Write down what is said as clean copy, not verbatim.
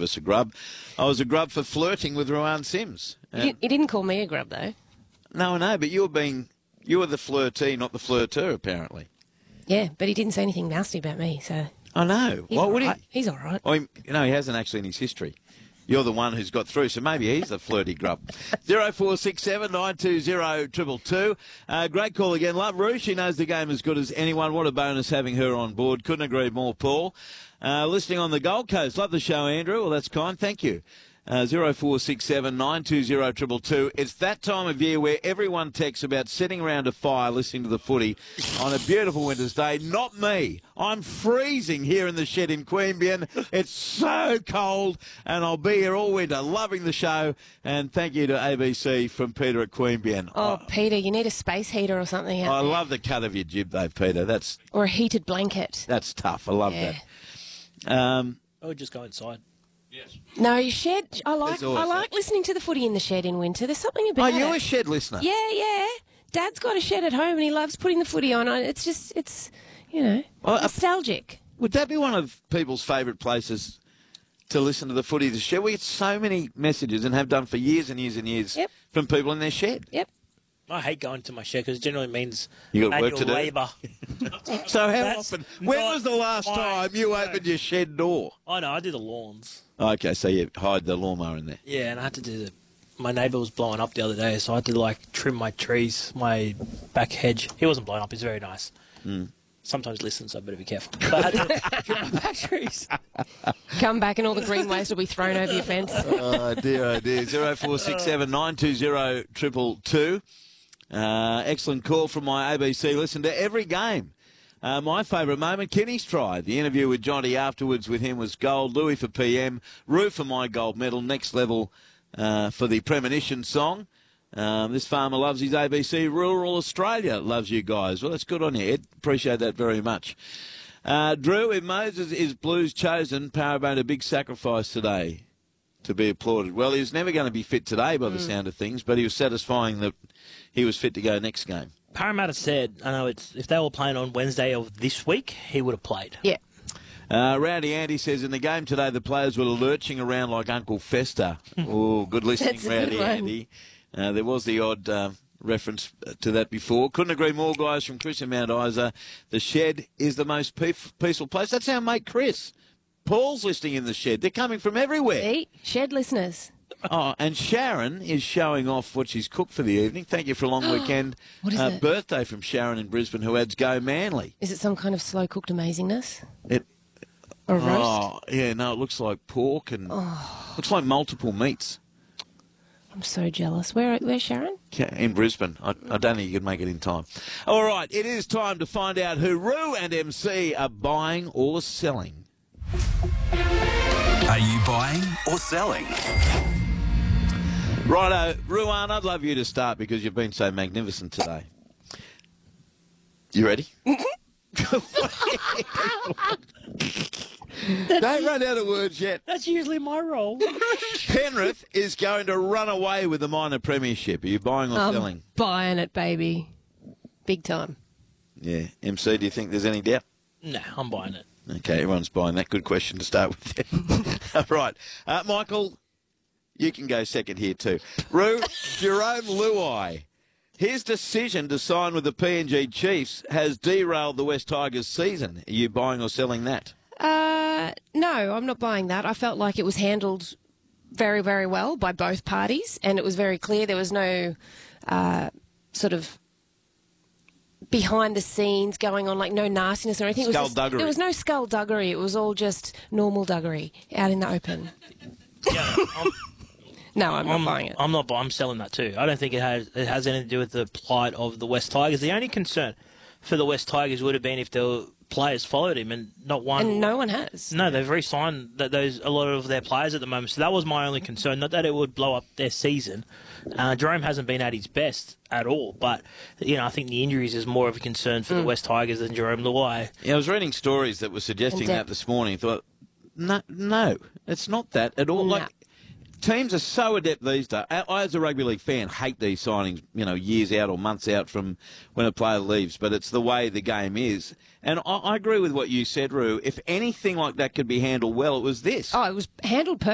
of us a grub. I was a grub for flirting with Ruan Sims. He didn't call me a grub, though. No, I know, but you were the flirtee, not the flirter, apparently. Yeah, but he didn't say anything nasty about me, so... I know. He's Why would he? He's all right. Well, he hasn't actually in his history. You're the one who's got through, so maybe he's the flirty grub. 0467 920 222. Great call again. Love Roo. She knows the game as good as anyone. What a bonus having her on board. Couldn't agree more, Paul. Listening on the Gold Coast. Love the show, Andrew. Well, that's kind. Thank you. 0467 920 222. It's that time of year where everyone texts about sitting around a fire listening to the footy on a beautiful winter's day. Not me. I'm freezing here in the shed in Queanbeyan. It's so cold, and I'll be here all winter loving the show. And thank you to ABC from Peter at Queanbeyan. Oh, Peter, you need a space heater or something out I there. love the cut of your jib, though, Peter. Or a heated blanket. That's tough. I love Yeah. that. I would just go inside. Yes. No, your shed. I like There's always listening to the footy in the shed in winter. There's something about Are it. you a shed listener? Yeah. Dad's got a shed at home and he loves putting the footy on. It's Well, nostalgic. Would that be one of people's favourite places to listen to the footy, the shed? We get so many messages and have done for years and years and years Yep. from people in their shed. Yep. I hate going to my shed because it generally means You got work manual to do? labour. So how That's often? When not was the last my time you show. opened your shed door? I know, I do the lawns. Okay, so you hide the lawnmower in there. Yeah, and I had to do my neighbour was blowing up the other day, so I had to trim my trees, my back hedge. He wasn't blowing up, he's very nice. Sometimes listens, so I better be careful. But I had to trim my back trees. Come back and all the green waste will be thrown over your fence. Oh dear. 0467 920 222. Excellent call from my ABC. Listen to every game. My favourite moment, Kenny's try. The interview with Johnny afterwards with him was gold. Louis for PM. Roo for my gold medal. Next level for the premonition song. This farmer loves his ABC. Rural Australia loves you guys. Well, that's good on you, Ed. Appreciate that very much. Drew, if Moses is Blues chosen, Power made a big sacrifice today to be applauded. Well, he was never going to be fit today by the sound of things, but he was satisfying that he was fit to go next game. Parramatta said, I know if they were playing on Wednesday of this week, he would have played. Yeah. Rowdy Andy says, in the game today, the players were lurching around like Uncle Fester. Oh, good listening, That's a good Rowdy one. Andy. There was the odd reference to that before. Couldn't agree more, guys, from Chris in Mount Isa. The shed is the most peaceful place. That's our mate Chris. Paul's listening in the shed. They're coming from everywhere. See? Shed listeners. Oh, and Sharon is showing off what she's cooked for the evening. Thank you for a long weekend. What is it? Birthday from Sharon in Brisbane, who adds Go Manly. Is it some kind of slow-cooked amazingness? It, Or a roast? oh, yeah, no, it looks like pork and looks like multiple meats. I'm so jealous. Where's Sharon? In Brisbane. I don't think you could make it in time. All right, it is time to find out who Roo and MC are buying or selling. Are you buying or selling? Righto, Ruan, I'd love you to start because you've been so magnificent today. You ready? Don't run out of words yet. That's usually my role. Penrith is going to run away with the minor premiership. Are you buying or selling? Buying it, baby. Big time. Yeah. MC, do you think there's any doubt? Nah, I'm buying it. Okay, everyone's buying that. Good question to start with. All right. Michael, you can go second here too. Roo, Jerome Luai. His decision to sign with the PNG Chiefs has derailed the West Tigers season. Are you buying or selling that? No, I'm not buying that. I felt like it was handled very, very well by both parties, and it was very clear there was no sort of behind the scenes going on, like no nastiness or anything. Skullduggery. There was no skullduggery. It was all just normal duggery out in the open. Yeah, No, I'm not buying it. I'm selling that too. I don't think it has anything to do with the plight of the West Tigers. The only concern for the West Tigers would have been if the players followed him, and not one. And no one has. No, they've re-signed a lot of their players at the moment. So that was my only concern. Not that it would blow up their season. Jerome hasn't been at his best at all, but I think the injuries is more of a concern for the West Tigers than Jerome Luai. Yeah, I was reading stories that were suggesting that this morning. Thought, no, it's not that at all. No. Like, teams are so adept these days. I, as a rugby league fan, hate these signings, years out or months out from when a player leaves, but it's the way the game is. And I agree with what you said, Roo. If anything like that could be handled well, it was this. Oh, it was handled perfectly.